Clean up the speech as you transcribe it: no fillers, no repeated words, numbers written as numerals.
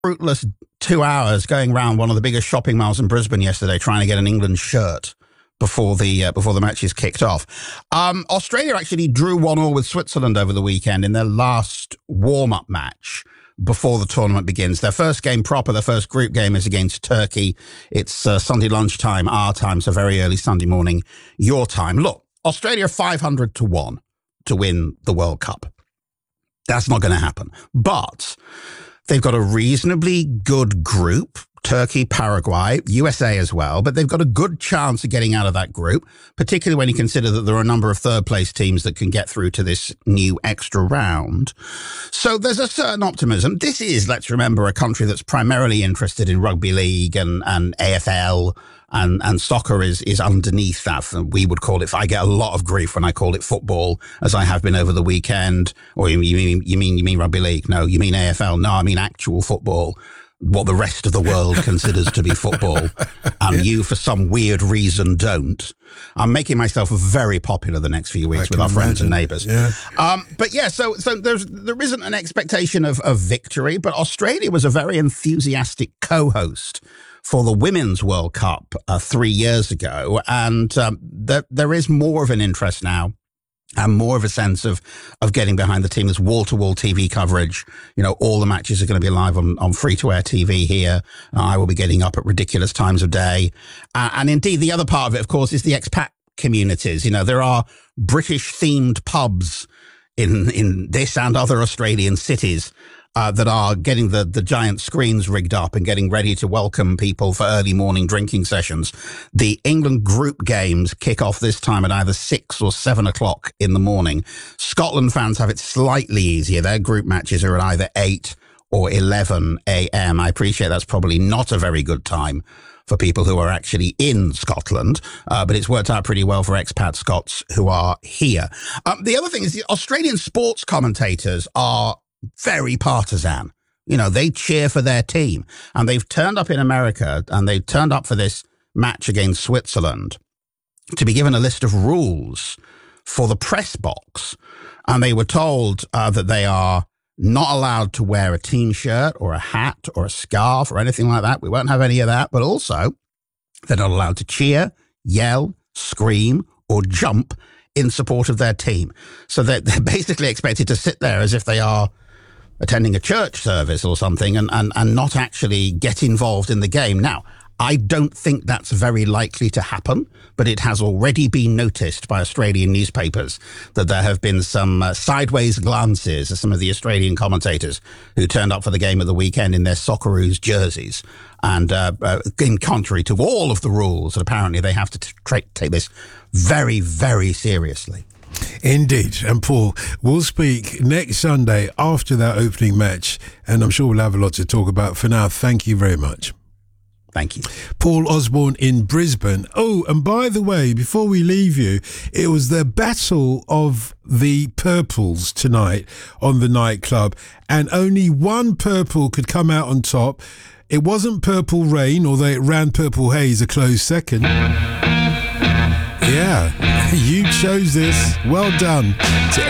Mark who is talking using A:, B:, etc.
A: fruitless 2 hours going around one of the biggest shopping malls in Brisbane yesterday trying to get an England shirt before the matches kicked off. Australia actually drew 1-1 with Switzerland over the weekend in their last warm-up match before the tournament begins. Their first game proper, their first group game is against Turkey. It's Sunday lunchtime, our time, so very early Sunday morning, your time. Look, Australia 500-1 to win the World Cup. That's not going to happen. But they've got a reasonably good group, Turkey, Paraguay, USA as well, but they've got a good chance of getting out of that group, particularly when you consider that there are a number of third-place teams that can get through to this new extra round. So there's a certain optimism. This is, let's remember, a country that's primarily interested in rugby league and AFL, and soccer is underneath that. We would call it, I get a lot of grief when I call it football, as I have been over the weekend. Or you mean rugby league? No, you mean AFL? No, I mean actual football. What the rest of the world considers to be football, and you, for some weird reason, don't. I'm making myself very popular the next few weeks with our friends and neighbours. Yeah. So there isn't an expectation of victory, but Australia was a very enthusiastic co-host for the Women's World Cup 3 years ago, and there is more of an interest now and more of a sense of getting behind the team. There's wall-to-wall TV coverage. You know, all the matches are going to be live on free-to-air TV here. I will be getting up at ridiculous times of day. And indeed, the other part of it, of course, is the expat communities. You know, there are British-themed pubs in this and other Australian cities that are getting the giant screens rigged up and getting ready to welcome people for early morning drinking sessions. The England group games kick off this time at either 6 or 7 o'clock in the morning. Scotland fans have it slightly easier. Their group matches are at either 8 or 11 a.m. I appreciate that's probably not a very good time for people who are actually in Scotland, but it's worked out pretty well for expat Scots who are here. The other thing is the Australian sports commentators are very partisan. You know, they cheer for their team, and they've turned up in America, and they've turned up for this match against Switzerland to be given a list of rules for the press box. And they were told that they are not allowed to wear a team shirt or a hat or a scarf or anything like that. We won't have any of that. But also, they're not allowed to cheer, yell, scream, or jump in support of their team. So they're basically expected to sit there as if they are attending a church service or something and not actually get involved in the game. Now, I don't think that's very likely to happen, but it has already been noticed by Australian newspapers that there have been some sideways glances at some of the Australian commentators who turned up for the game of the weekend in their Socceroos jerseys. And in contrary to all of the rules, that apparently they have to take this very, very seriously.
B: Indeed. And Paul, we'll speak next Sunday after that opening match, and I'm sure we'll have a lot to talk about. For now, thank you very much.
A: Thank you.
B: Paul Osborne in Brisbane. Oh, and by the way, before we leave you, it was the battle of the purples tonight on the nightclub, and only one purple could come out on top. It wasn't Purple Rain, although it ran Purple Haze a close second. Yeah, you chose this. Well done to